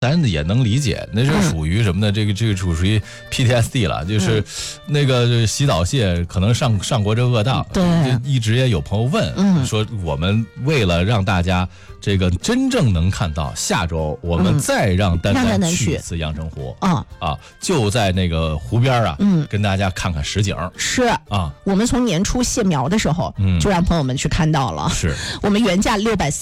咱也能理解，那是属于什么呢？这个属于 PTSD 了，就是那个洗澡蟹可能上过这恶当， 对， 一直也有朋友问，说我们为了让大家这个真正能看到，下周我们再让丹丹去一次阳澄湖就在那个湖边啊，跟大家看看实景。 是啊，我们从年初卸苗的时候，就让朋友们去看到了。 是我们原价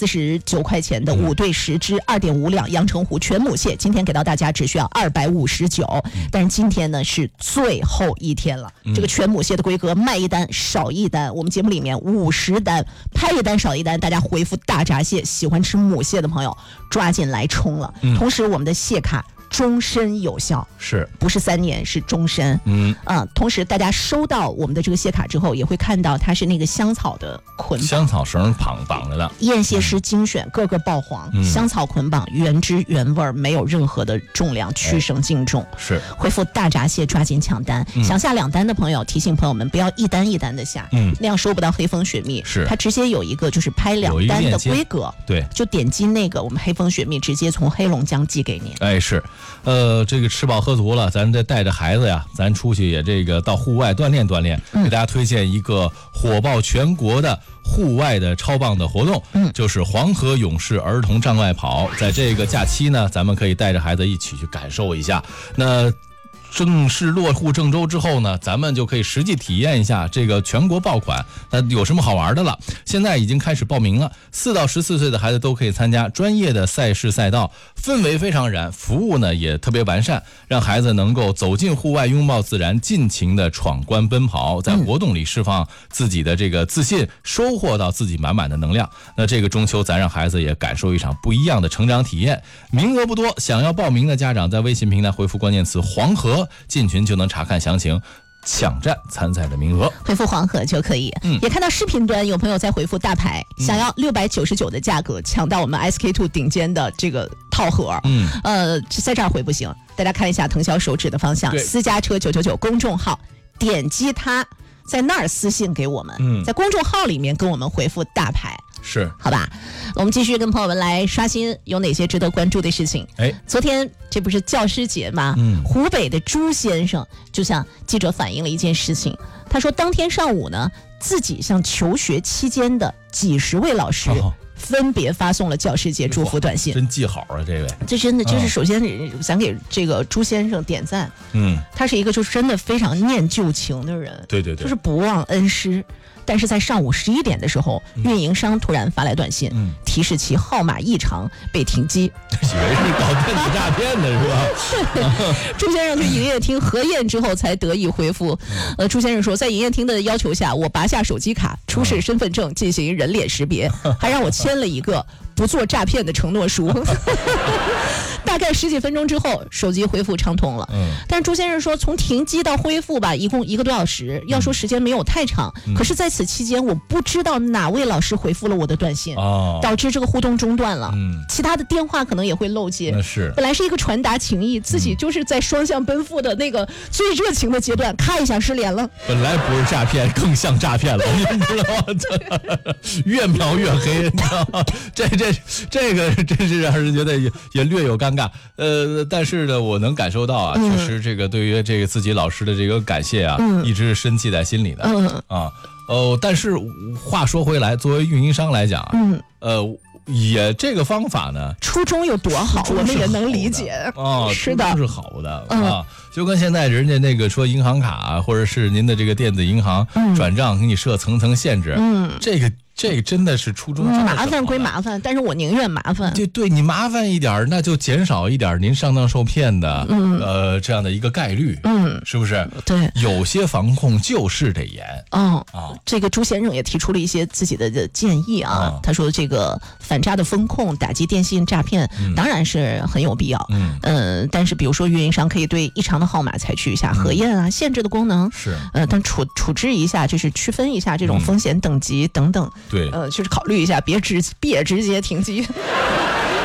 649块钱的5对10只2.5两阳澄湖全母蟹，今天给到大家只需要259，但是今天呢是最后一天了。这个全母蟹的规格，卖一单少一单，我们节目里面50单，拍一单少一单，大家回复大闸蟹，喜欢吃母蟹的朋友抓紧来冲了。同时我们的蟹卡终身有效， 是不是3年，是终身。同时大家收到我们的这个蟹卡之后，也会看到它是那个香草的捆绑， 香草绳绑着的， 验蟹师精选，个个爆黄，香草捆绑，原汁原味，没有任何的重量，去省净重。 是回复大闸蟹抓紧抢单，想下2单的朋友，提醒朋友们不要一单一单的下，那样收不到黑蜂雪蜜。 是它直接有一个就是拍2单的规格， 对， 就点击那个我们黑蜂雪蜜直接从黑龙江寄给您。 哎，是。这个吃饱喝足了，咱再带着孩子呀，咱出去也这个到户外锻炼锻炼。给大家推荐一个火爆全国的户外的超棒的活动，就是黄河勇士儿童障碍跑。在这个假期呢，咱们可以带着孩子一起去感受一下。那正式落户郑州之后呢，咱们就可以实际体验一下这个全国爆款，那有什么好玩的了？现在已经开始报名了，4到14岁的孩子都可以参加，专业的赛事赛道，氛围非常燃，服务呢也特别完善，让孩子能够走进户外，拥抱自然，尽情的闯关奔跑，在活动里释放自己的这个自信，收获到自己满满的能量。那这个中秋，咱让孩子也感受一场不一样的成长体验。名额不多，想要报名的家长在微信平台回复关键词黄河，进群就能查看详情，抢占参赛的名额。 回复黄河就可以。也看到视频端有朋友在回复大牌，想要699的价格抢到我们 SK2 顶尖的这个套盒。在这儿回不行，大家看一下腾霄手指的方向，私家车999公众号，点击它，在那儿私信给我们，在公众号里面跟我们回复大牌。 是， 好吧，我们继续跟朋友们来刷新有哪些值得关注的事情。昨天这不是教师节吗？湖北的朱先生就向记者反映了一件事情，他说当天上午呢，自己向求学期间的几十位老师分别发送了教师节祝福短信。 真记好啊，这位。 这真的就是首先想给这个朱先生点赞。他是一个就是真的非常念旧情的人。 对， 就是不忘恩师。但是在上午11点的时候，运营商突然发来短信，提示其号码异常，被停机。 以为是搞电子诈骗的是吧？ 朱先生去营业厅核验之后才得以回复。朱先生说，在营业厅的要求下，我拔下手机卡，出示身份证进行人脸识别，还让我签了一个不做诈骗的承诺书。大概10几分钟之后，手机恢复畅通了。但是朱先生说，从停机到恢复吧，一共1个多小时。要说时间没有太长，可是在此期间，我不知道哪位老师回复了我的短信，导致这个互动中断了。其他的电话可能也会漏接。 那是本来是一个传达情谊，自己就是在双向奔赴的那个最热情的阶段，咔一下失联了。 本来不是诈骗，更像诈骗了，你知道吗？越描越黑，你知道吗？这个真是让人觉得也略有尴尬。但是呢，我能感受到啊，确实这个对于这个自己老师的这个感谢啊，一直是深记在心里的。但是话说回来，作为运营商来讲啊，也这个方法呢， 初衷有多好，我们也能理解啊， 是的， 是好的啊，就跟现在人家那个说银行卡或者是您的这个电子银行转账给你设层层限制，这个真的是初衷麻烦归麻烦，但是我宁愿麻烦。 对你麻烦一点，那就减少一点您上当受骗的这样的一个概率，是不是？ 对， 有些防控就是得严。 这个朱先生也提出了一些自己的建议啊。他说这个反诈的风控、打击电信诈骗，当然是很有必要。但是比如说运营商可以对异常的号码采取一下核验啊、限制的功能。 是。 但处置一下，就是区分一下这种风险等级等等。 对， 就是考虑一下，别直接停机。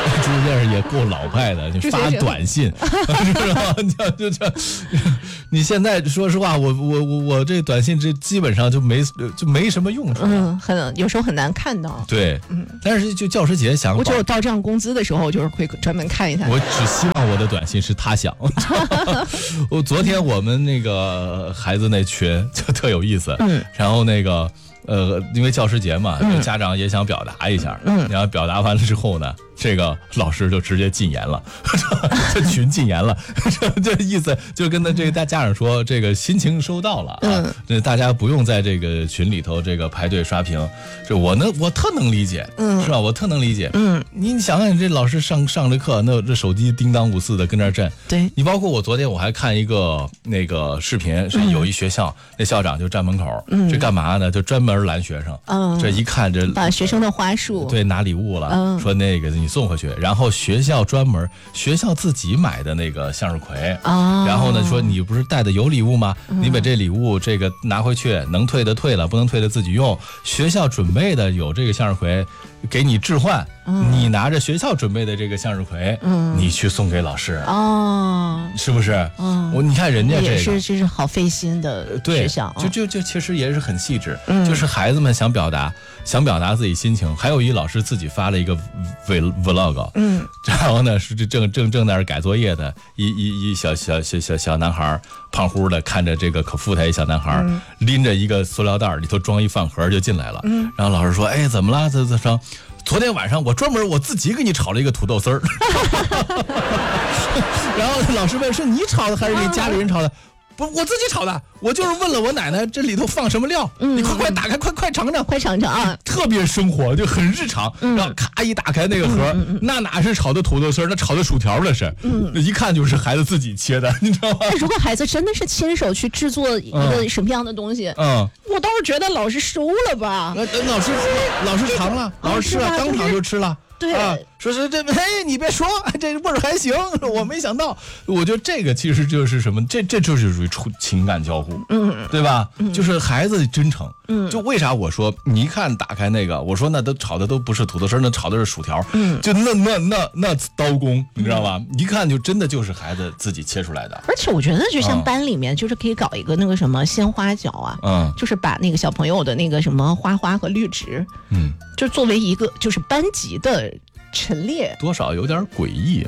朱先生也够老派的，你发短信，是吧？就你现在说实话，我这短信这基本上就没什么用处。 有时候很难看到。 对，但是就教师节想， 我只有到账工资的时候，就是会专门看一下。 我只希望我的短信是他想。昨天我们那个孩子那群就特有意思，然后那个。因为教师节嘛，家长也想表达一下，然后表达完了之后呢，这个老师就直接禁言了，这群禁言了，这意思就跟他这个大家长说，这个心情收到了啊，大家不用在这个群里头这个排队刷屏，这我特能理解，是吧？我特能理解，你想想，这老师上着课，那这手机叮当5、4的跟这儿震， 对你包括我昨天我还看一个那个视频，是有一学校那校长就站门口，这干嘛呢？就专门拦学生，这一看这把学生的花束对拿礼物了，说那个你送回去，然后学校自己买的那个向日葵，然后呢说你不是带的有礼物吗？你把这礼物这个拿回去，能退的退了，不能退的自己用。学校准备的有这个向日葵，给你置换，你拿着学校准备的这个向日葵，你去送给老师，是不是？你看人家这个这是好费心的学校， 就其实也是很细致，就是孩子们想表达自己心情。还有一老师自己发了一个 vlog，然后呢是正在那儿改作业的一小男孩，胖乎的，看着这个可富态一小男孩，拎着一个塑料袋里头装一饭盒就进来了，然后老师说，哎，怎么了？昨天晚上我专门我自己给你炒了一个土豆丝儿，然后老师问是你炒的还是你家里人炒的？不，我自己炒的，我就是问了我奶奶这里头放什么料，你快打开，快尝尝， 快尝尝啊！ 特别生活，就很日常。然后咔一打开那个盒，那哪是炒的土豆丝儿，那炒的薯条那是，一看就是孩子自己切的，你知道吗？ 如果孩子真的是亲手去制作一个什么样的东西，我倒是觉得老师收了吧。 老师尝了，老师吃了，当场就吃了。 对， 说是这，你别说，这味儿还行，我没想到。我觉得这个其实就是什么，这就是属于情感交互，对吧？就是孩子真诚，就为啥我说你一看打开那个，我说那都炒的都不是土豆丝，那炒的是薯条，就那刀工，你知道吧？一看就真的就是孩子自己切出来的。 而且我觉得就像班里面就是可以搞一个那个什么鲜花角啊，就是把那个小朋友的那个什么花和绿植，就作为一个就是班级的陈列， 多少有点诡异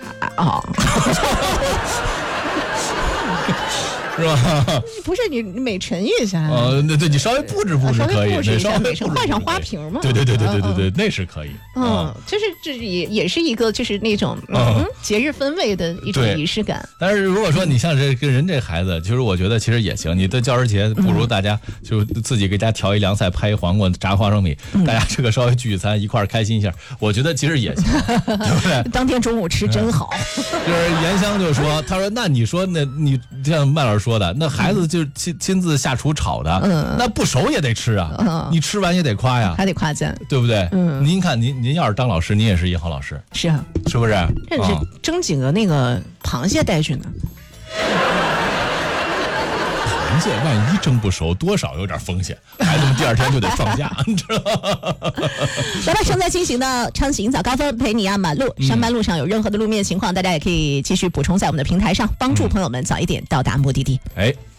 是吧？ 不是你美陈一下对，你稍微布置布置可以， 稍微换上花瓶嘛。 对，那是可以。 就是这也是一个就是那种节日氛围的一种仪式感。 但是如果说你像这跟人这孩子，其实我觉得其实也行。你的教师节不如大家就自己给家调一凉菜，拍一黄瓜，炸花生米，大家这个稍微聚餐一块开心一下，我觉得其实也行，对不对？ 当天中午吃真好。 就是严香就说，他说那你说那你像麦老师说的，那孩子就亲自下厨炒的，那不熟也得吃啊，你吃完也得夸呀， 还得夸赞， 对不对？您看您要是当老师，您也是一好老师， 是啊， 是不是？ 这是蒸几个那个螃蟹带去呢。 螃蟹万一蒸不熟，多少有点风险，孩子们第二天就得放假，你知道吗？ 来吧，正在进行的昌行早高峰陪你按马路，上班路上有任何的路面情况，大家也可以继续补充在我们的平台上，帮助朋友们早一点到达目的地。